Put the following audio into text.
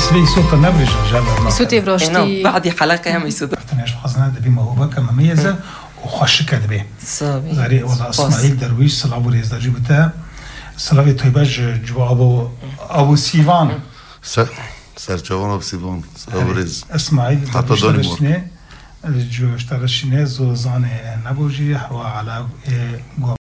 سبي صوت نبرج جاب صوتي براشتي بعد حلقة هم يسود تناش خزنة دبي موهبة كمميزة وخشكة دبي صافي زاري ولا اسماعيل درويش صلاة وريز درجبته صلاة طيباج جو أبو سيفان سرچوان أبو سيفان صلاة وريز اسماعيل حتى دوني مور جو اشترى الشناز وزاني نبوجي وعلى